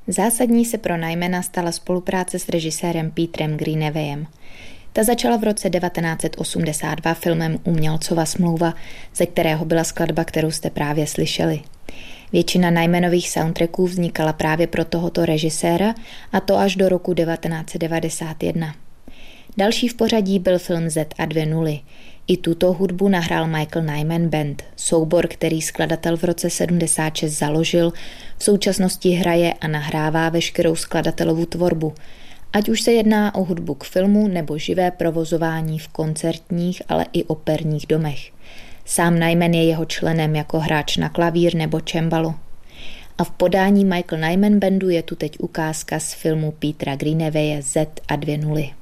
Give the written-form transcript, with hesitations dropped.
Zásadní se pro Nymana stala spolupráce s režisérem Petrem Greenawayem. Ta začala v roce 1982 filmem Umělcova smlouva, ze kterého byla skladba, kterou jste právě slyšeli. Většina Nymanových soundtracků vznikala právě pro tohoto režiséra, a to až do roku 1991. Další v pořadí byl film Z a 2 nuly. I tuto hudbu nahrál Michael Nyman Band, soubor, který skladatel v roce 76 založil, v současnosti hraje a nahrává veškerou skladatelovu tvorbu, ať už se jedná o hudbu k filmu nebo živé provozování v koncertních, ale i operních domech. Sám Nyman je jeho členem jako hráč na klavír nebo cembalo. A v podání Michael Nyman Bandu je tu teď ukázka z filmu Petra Greenawaye Z a 2 nuly.